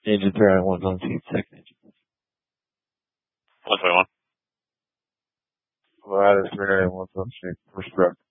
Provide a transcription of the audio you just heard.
Engine 3 on 1 seat, second engine. 121. Ladder 3 on 1 seat, first truck.